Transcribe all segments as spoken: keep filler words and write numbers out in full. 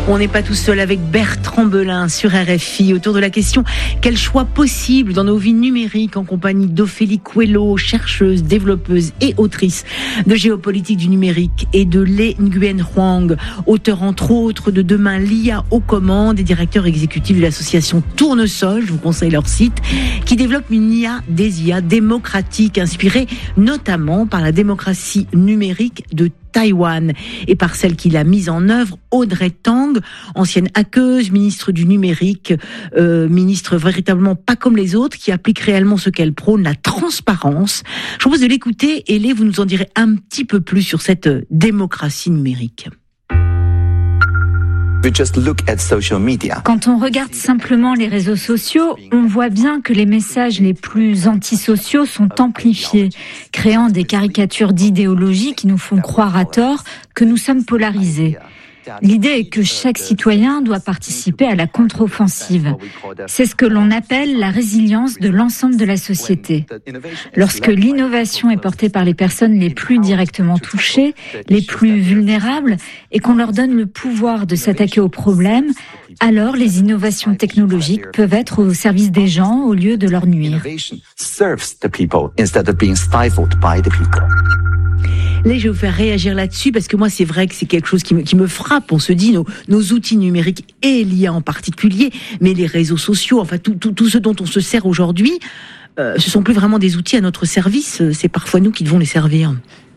On n'est pas tout seul avec Bertrand Belin sur R F I autour de la question quel choix possible dans nos vies numériques en compagnie d'Ophélie Coelho, chercheuse, développeuse et autrice de géopolitique du numérique, et de Lê Nguyen Huang, auteur entre autres de Demain l'I A aux commandes et directeur exécutif de l'association Tournesol, je vous conseille leur site, qui développe une I A des I A démocratiques inspirée notamment par la démocratie numérique de Taïwan et par celle qui l'a mise en œuvre, Audrey Tang, ancienne hackeuse, ministre du numérique, euh, ministre véritablement pas comme les autres, qui applique réellement ce qu'elle prône, la transparence. Je vous propose de l'écouter et Lê, vous nous en direz un petit peu plus sur cette démocratie numérique. Quand on regarde simplement les réseaux sociaux, on voit bien que les messages les plus antisociaux sont amplifiés, créant des caricatures d'idéologie qui nous font croire à tort que nous sommes polarisés. L'idée est que chaque citoyen doit participer à la contre-offensive. C'est ce que l'on appelle la résilience de l'ensemble de la société. Lorsque l'innovation est portée par les personnes les plus directement touchées, les plus vulnérables, et qu'on leur donne le pouvoir de s'attaquer aux problèmes, alors les innovations technologiques peuvent être au service des gens au lieu de leur nuire. Là, je vais vous faire réagir là-dessus parce que moi, c'est vrai que c'est quelque chose qui me, qui me frappe. On se dit, nos, nos outils numériques et l'I A en particulier, mais les réseaux sociaux, enfin tout, tout, tout ce dont on se sert aujourd'hui, euh, ce sont plus vraiment des outils à notre service. C'est parfois nous qui devons les servir.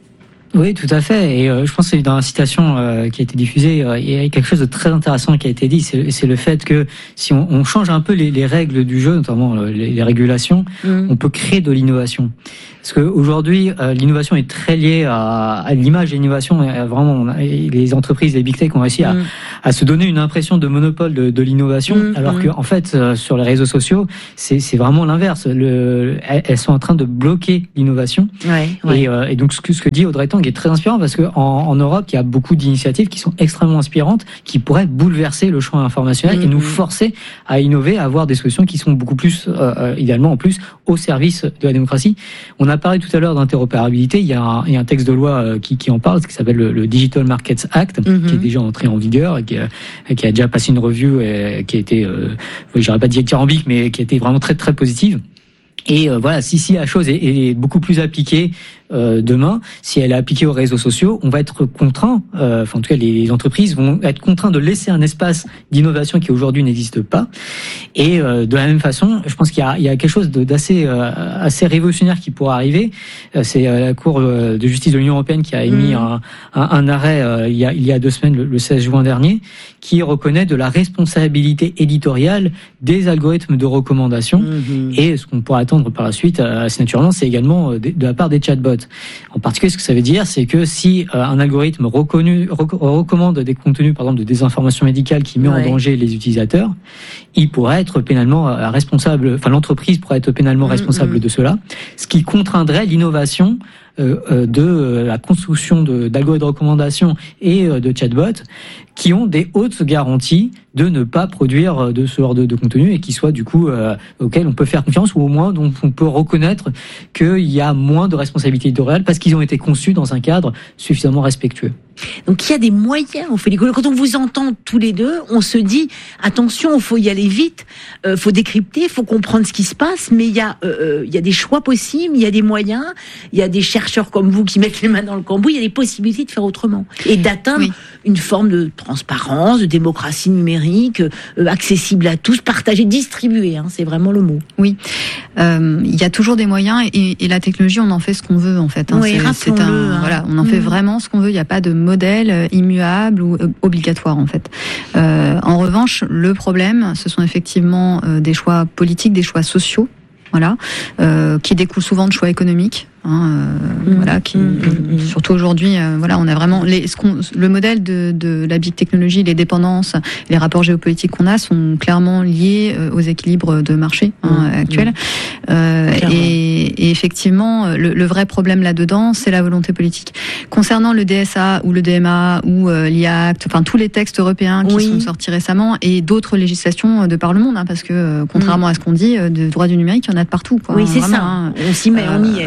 Oui, tout à fait. Et euh, je pense que dans la citation euh, qui a été diffusée, euh, il y a quelque chose de très intéressant qui a été dit. C'est, c'est le fait que si on, on change un peu les, les règles du jeu, notamment euh, les, les régulations, mmh. on peut créer de l'innovation. Parce qu'aujourd'hui, euh, l'innovation est très liée à, à l'image de l'innovation. Et vraiment, on a, et les entreprises, les big tech ont réussi à, mmh. à se donner une impression de monopole de, de l'innovation, mmh. alors que en fait, euh, sur les réseaux sociaux, c'est, c'est vraiment l'inverse. Le, elles sont en train de bloquer l'innovation. Ouais, ouais. Et, euh, et donc, ce que, ce que dit Audrey Tang est très inspirant parce que en, en Europe, il y a beaucoup d'initiatives qui sont extrêmement inspirantes, qui pourraient bouleverser le champ informationnel mmh. et nous forcer à innover, à avoir des solutions qui sont beaucoup plus, euh, idéalement en plus, au service de la démocratie. On a parlé tout à l'heure d'interopérabilité. Il y a un, il y a un texte de loi euh, qui, qui en parle, qui s'appelle le, le Digital Markets Act, mmh. qui est déjà entré en vigueur et qui a, qui a déjà passé une review et qui a été, euh, je dirais pas dithyrambique, mais qui a été vraiment très très positive. Et euh, voilà, si, si la chose est, est beaucoup plus appliquée euh, demain, si elle est appliquée aux réseaux sociaux, on va être contraint, euh, enfin en tout cas les, les entreprises vont être contraintes de laisser un espace d'innovation qui aujourd'hui n'existe pas. Et euh, de la même façon, je pense qu'il y a, il y a quelque chose de, d'assez euh, assez révolutionnaire qui pourra arriver. Euh, c'est euh, la Cour de justice de l'Union européenne qui a émis mmh. un, un, un arrêt euh, il, y a, il y a deux semaines, le, le seize juin dernier, qui reconnaît de la responsabilité éditoriale des algorithmes de recommandation mmh. et ce qu'on pourra attendre par la suite assez naturellement, c'est également de, de la part des chatbots. En particulier, ce que ça veut dire, c'est que si euh, un algorithme reconnu, rec- recommande des contenus, par exemple, de désinformation médicale qui met ouais. en danger les utilisateurs, il pourrait être pénalement euh, responsable, enfin l'entreprise pourrait être pénalement mmh, responsable mmh. de cela, ce qui contraindrait l'innovation euh, euh, de euh, la construction de, d'algorithmes de recommandation et euh, de chatbots qui ont des hautes garanties de ne pas produire de ce genre de, de contenu et qui soient du coup euh, auxquels on peut faire confiance ou au moins dont on peut reconnaître qu'il y a moins de responsabilité éditoriale parce qu'ils ont été conçus dans un cadre suffisamment respectueux. Donc il y a des moyens, on fait les quand on vous entend tous les deux, on se dit attention, il faut y aller vite, euh, faut décrypter, faut comprendre ce qui se passe, mais il y a euh, il y a des choix possibles, il y a des moyens, il y a des chercheurs comme vous qui mettent les mains dans le cambouis, il y a des possibilités de faire autrement et d'atteindre oui. une forme de transparence, de démocratie numérique, euh, accessible à tous, partagée, distribuée, hein, c'est vraiment le mot. Oui, euh, il y a toujours des moyens et, et la technologie, on en fait ce qu'on veut en fait. Hein. Oui, c'est, c'est un, hein. voilà, on en fait mmh. vraiment ce qu'on veut. Il n'y a pas de modèle immuable ou obligatoire en fait. Euh, en revanche, le problème, ce sont effectivement euh, des choix politiques, des choix sociaux, voilà, euh, qui découlent souvent de choix économiques. Hein, euh, mmh, voilà, qui, mmh, surtout aujourd'hui, euh, voilà, on a vraiment les, ce qu'on, le modèle de, de la big technologie, les dépendances, les rapports géopolitiques qu'on a sont clairement liés euh, aux équilibres de marché hein, mmh, actuels. Mmh. Euh, et, et effectivement, le, le vrai problème là-dedans, c'est la volonté politique. Concernant le D S A ou le D M A ou euh, l'I A Act, enfin tous les textes européens qui oui. sont sortis récemment et d'autres législations de par le monde, hein, parce que euh, contrairement mmh. à ce qu'on dit, de droit du numérique, il y en a de partout. Quoi, oui, c'est vraiment, ça. Hein, on s'y met, euh, on y est. Voilà, on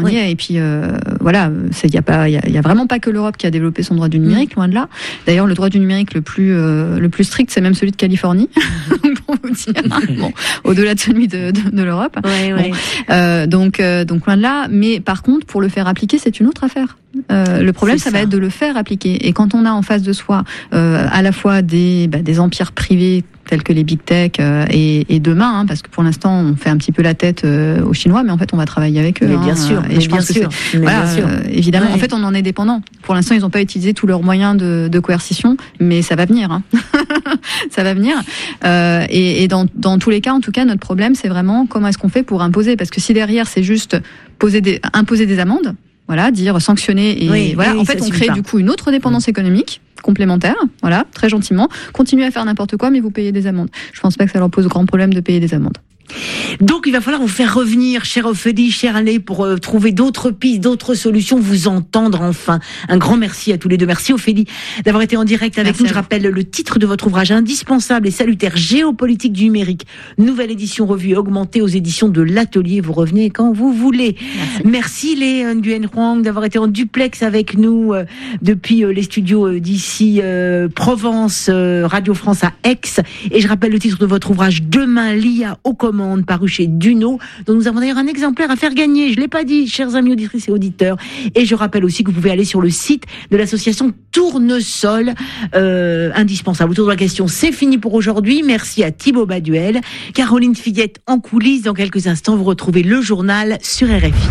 dernier. Oui. Et puis euh, voilà, il y a pas, il y, y a vraiment pas que l'Europe qui a développé son droit du numérique, mmh. loin de là. D'ailleurs, le droit du numérique le plus euh, le plus strict, c'est même celui de Californie, pour vous dire. Bon, au-delà de celui de, de, de l'Europe. Ouais, bon. ouais. Euh, donc euh, donc loin de là. Mais par contre, pour le faire appliquer, c'est une autre affaire. Euh, le problème, ça, ça va être de le faire appliquer. Et quand on a en face de soi euh, à la fois des, bah, des empires privés tels que les big tech euh, et, et demain, hein, parce que pour l'instant, on fait un petit peu la tête euh, aux Chinois, mais en fait, on va travailler avec eux. Mais bien hein, sûr, et mais je bien pense sûr. que c'est, voilà, bien sûr. Euh, évidemment, ouais. En fait, on en est dépendant. Pour l'instant, ils n'ont pas utilisé tous leurs moyens de, de coercition, mais ça va venir. Hein. ça va venir. Euh, et et dans, dans tous les cas, en tout cas, notre problème, c'est vraiment comment est-ce qu'on fait pour imposer, parce que si derrière, c'est juste poser des, imposer des amendes. Voilà, dire sanctionner et oui, voilà. Oui, en fait, on crée pas. du coup une autre dépendance économique complémentaire. Voilà, très gentiment. Continuez à faire n'importe quoi, mais vous payez des amendes. Je pense pas que ça leur pose grand problème de payer des amendes. Donc il va falloir vous faire revenir, chère Ophélie, chère Allé, pour euh, trouver d'autres pistes, d'autres solutions, vous entendre enfin. Un grand merci à tous les deux. Merci Ophélie d'avoir été en direct avec merci nous. Je rappelle le titre de votre ouvrage indispensable et salutaire, Géopolitique du numérique, nouvelle édition revue et augmentée aux éditions de l'Atelier. Vous revenez quand vous voulez. Merci, merci les Nguyen Huang d'avoir été en duplex avec nous euh, depuis euh, les studios euh, d'ici euh, Provence, euh, Radio France à Aix. Et je rappelle le titre de votre ouvrage, Demain l'I A au commandes, paru chez Duno, dont nous avons d'ailleurs un exemplaire à faire gagner. Je l'ai pas dit, chers amis auditrices et auditeurs. Et je rappelle aussi que vous pouvez aller sur le site de l'association Tournesol, euh, indispensable. Autour de la question, c'est fini pour aujourd'hui. Merci à Thibaut Baduel, Caroline Fillette en coulisses. Dans quelques instants, vous retrouvez le journal sur R F I.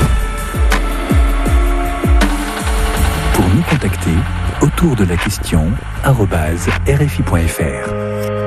Pour nous contacter, autour de la question, arobase R F I point F R.